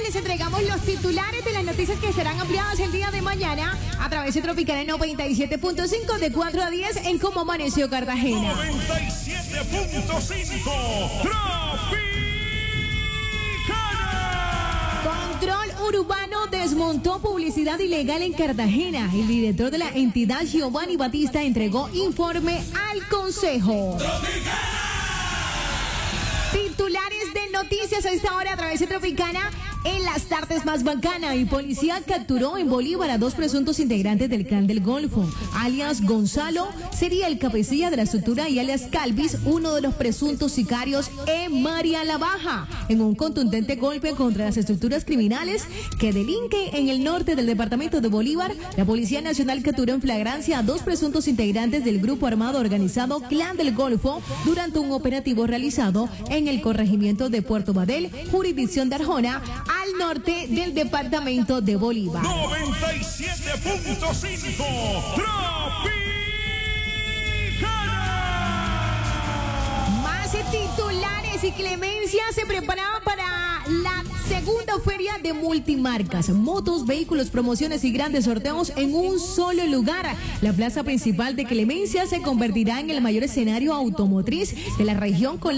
les entregamos los titulares de las noticias que serán ampliadas el día de mañana a través de Tropicana 97.5 de 4 a 10 en Cómo Amaneció Cartagena. 97.5 Tropicana. Control Urbano desmontó publicidad ilegal en Cartagena. El director de la entidad, Giovanni Batista, entregó informe al Consejo. Titulares de noticias a esta hora a través de Tropicana. En las tardes más bacana, y policía capturó en Bolívar a 2 presuntos integrantes del Clan del Golfo. Alias Gonzalo sería el cabecilla de la estructura y alias Calvis, uno de los presuntos sicarios en María la Baja, en un contundente golpe contra las estructuras criminales que delinquen en el norte del departamento de Bolívar. La Policía Nacional capturó en flagrancia a 2 presuntos integrantes del grupo armado organizado Clan del Golfo durante un operativo realizado en el corregimiento de Puerto Badel, jurisdicción de Arjona, al norte del departamento de Bolívar. 97.5 Tropicana. Más titulares, y Clemencia se preparaba para la segunda feria de multimarcas, motos, vehículos, promociones y grandes sorteos en un solo lugar. La plaza principal de Clemencia se convertirá en el mayor escenario automotriz de la región, con